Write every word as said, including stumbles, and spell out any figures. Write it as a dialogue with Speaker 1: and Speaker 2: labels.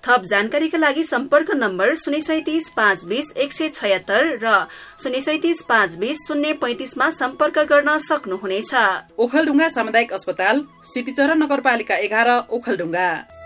Speaker 1: थप जानकारीका लागि सम्पर्क नम्बर शून्य सैतिस पाँच बीस एक सय छयत्तर र शून्य सैतिस पाँच बीस शून्य पैंतिसमा सम्पर्क गर्न सक्नुहुनेछ।
Speaker 2: ओखलढुङ्गा सामुदायिक अस्पताल, सिद्धिचरण नगरपालिका एघार, ओखलढुङ्गा।